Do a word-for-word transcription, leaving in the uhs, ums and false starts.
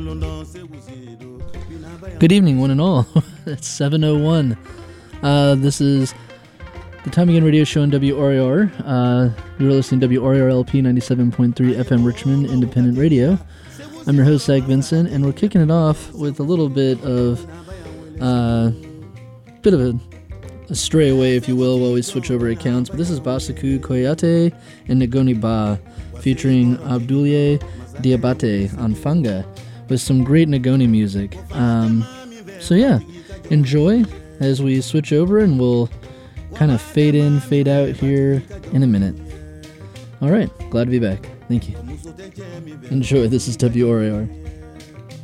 Good evening, one and all. It's seven oh one. Uh, this is the Time Again radio show on W R A R. Uh, you're listening to W R A R L P ninety-seven point three F M Richmond Independent Radio. I'm your host, Zach Vincent, and we're kicking it off with a little bit of uh, bit of a, a stray away, if you will, while we switch over accounts. But this is Basaku Koyate and Ngoni Ba, featuring Abdoulaye Diabate on Fanga, with some great Ngoni music. Um, so yeah, enjoy as we switch over, and we'll kind of fade in, fade out here in a minute. All right, glad to be back. Thank you. Enjoy. This is W R A R.